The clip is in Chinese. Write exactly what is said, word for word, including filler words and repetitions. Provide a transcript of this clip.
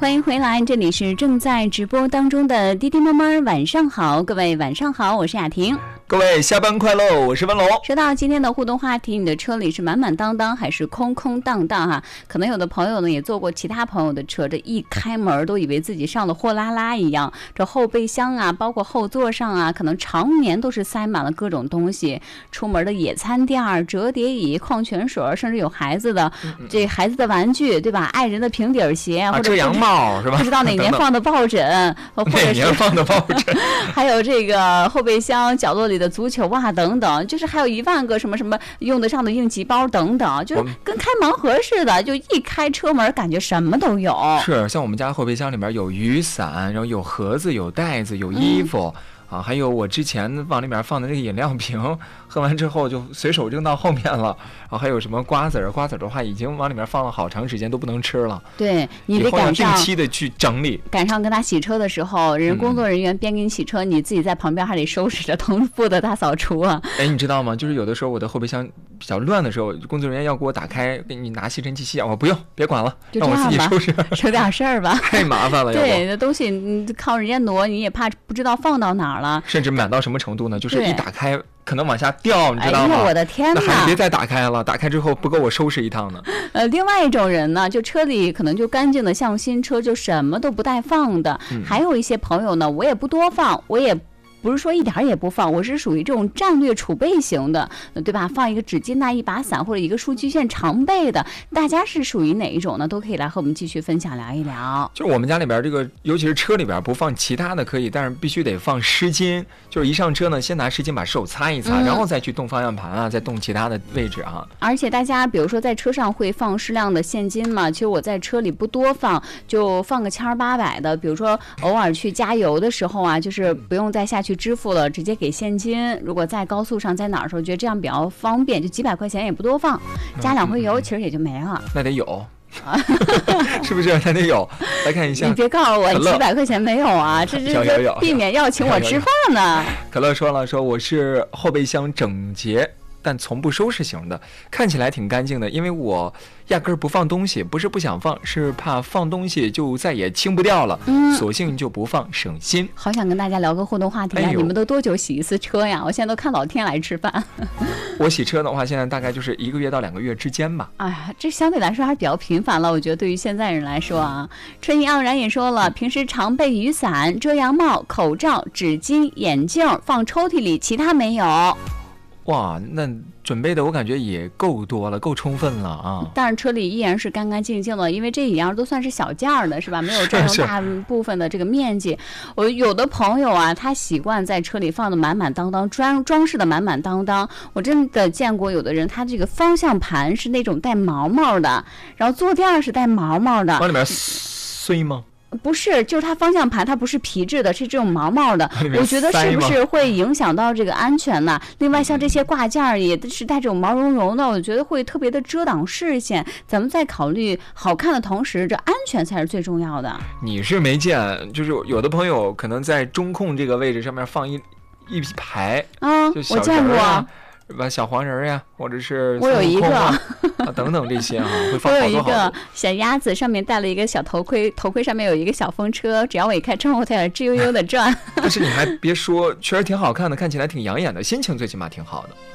欢迎回来，这里是正在直播当中的滴滴妈妈晚上好，各位晚上好，我是雅婷。 各位下班快乐，我是文龙。 说到今天的互动话题，你的车里是满满当当还是空空荡荡哈？可能有的朋友呢也坐过其他朋友的车，这一开门都以为自己上了货拉拉一样，这后备箱啊，包括后座上啊，可能常年都是塞满了各种东西，出门的野餐垫、折叠椅、矿泉水，甚至有孩子的这孩子的玩具，对吧？爱人的平底鞋，或者遮阳帽是吧？ 不知道哪年放的抱枕，或者是哪年放的抱枕， 还有这个后备箱角落里的足球袜等等，就是还有一万个什么什么用得上的应急包等等，就是跟开盲盒似的，就一开车门感觉什么都有。 是，像我们家后备箱里面有雨伞，然后有盒子、有袋子、有衣服。嗯啊，还有我之前往里面放的这个饮料瓶，喝完之后就随手扔到后面了。然后还有什么瓜子儿，瓜子儿的话已经往里面放了好长时间都不能吃了。 对，你得赶上定期的去整理， 赶上跟他洗车的时候，人工作人员边给你洗车，嗯、你自己在旁边还得收拾着，同步的大扫除啊。 哎，你知道吗？就是有的时候我的后备箱比较乱的时候，工作人员要给我打开，给你拿吸尘器吸啊，我不用，别管了，让我自己收拾， 省点事儿吧。 太麻烦了， 对，那东西你靠人家挪，你也怕不知道放到哪儿了。 甚至满到什么程度呢？就是一打开可能往下掉，你知道吗？ 哎呀，我的天哪！ 那还是别再打开了，打开之后不够我收拾一趟呢。 呃，另外一种人呢，就车里可能就干净的像新车，就什么都不带放的。嗯、还有一些朋友呢，我也不多放，我也。不是说一点也不放，我是属于这种战略储备型的，对吧？放一个纸巾呐、一把伞或者一个数据线常备的，大家是属于哪一种呢？都可以来和我们继续分享聊一聊。 就是我们家里边这个，尤其是车里边不放其他的可以，但是必须得放湿巾。就是一上车呢，先拿湿巾把手擦一擦，嗯、然后再去动方向盘啊，再动其他的位置啊。 而且大家比如说在车上会放适量的现金嘛，其实我在车里不多放，就放个千儿八百的，比如说偶尔去加油的时候啊，就是不用再下去支付了，直接给现金。如果在高速上在哪儿的时候觉得这样比较方便，就几百块钱也不多放，加两回油其实也就没了。 那得有是不是？那得有。来看一下， 你别告诉我几百块钱没有啊，这这避免要请我吃饭呢。 可乐说了，说我是后备箱整洁但从不收拾型的，看起来挺干净的，因为我压根儿不放东西，不是不想放，是怕放东西就再也清不掉了，嗯，索性就不放，省心。 好想跟大家聊个互动话题啊！哎、你们都多久洗一次车呀？我现在都看老天来吃饭。 我洗车的话，现在大概就是一个月到两个月之间吧。 哎呀，这相对来说还是比较频繁了，我觉得对于现在人来说啊。春意盎然也说了，平时常备雨伞、遮阳帽、口罩、纸巾、眼镜放抽屉里，其他没有。 哇，那准备的我感觉也够多了，够充分了啊！ 但是车里依然是干干净净的，因为这一样都算是小件儿的，是吧？没有占用大部分的这个面积。我有的朋友啊，他习惯在车里放的满满当当，装装饰的满满当当。我真的见过有的人，他这个方向盘是那种带毛毛的，然后坐垫是带毛毛的， 往里面塞吗？ 不是，就是它方向盘它不是皮质的，是这种毛毛的，我觉得是不是会影响到这个安全呢？另外像这些挂件也是带这种毛茸茸的，我觉得会特别的遮挡视线。咱们在考虑好看的同时，这安全才是最重要的。 你是没见，就是有的朋友可能在中控这个位置上面放一一排啊， 就小我见过。 把小黄人呀，或者是我有一个啊等等这些哈、啊，会放好多好多。 我有一个小鸭子，上面戴了一个小头盔，头盔上面有一个小风车，只要我一开窗户，它也吱悠悠的转。 但是你还别说，确实挺好看的，看起来挺养眼的，心情最起码挺好的。